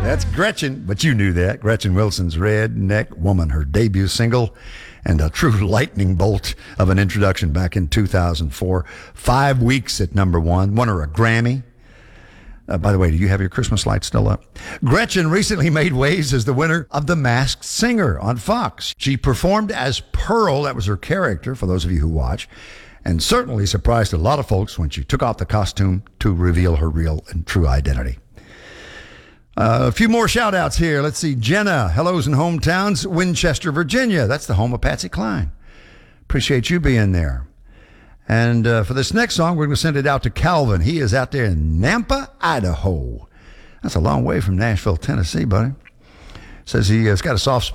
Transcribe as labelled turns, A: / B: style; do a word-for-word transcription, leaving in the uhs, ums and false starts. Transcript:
A: That's Gretchen, but you knew that. Gretchen Wilson's Redneck Woman, her debut single, and a true lightning bolt of an introduction back in two thousand four. Five weeks at number one, won her a Grammy. Uh, by the way, do you have your Christmas lights still up? Gretchen recently made waves as the winner of The Masked Singer on Fox. She performed as Pearl, that was her character, for those of you who watch, and certainly surprised a lot of folks when she took off the costume to reveal her real and true identity. Uh, a few more shout-outs here. Let's see. Jenna, hellos in hometowns, Winchester, Virginia. That's the home of Patsy Cline. Appreciate you being there. And uh, for this next song, we're going to send it out to Calvin. He is out there in Nampa, Idaho. That's a long way from Nashville, Tennessee, buddy. Says he has got a soft spot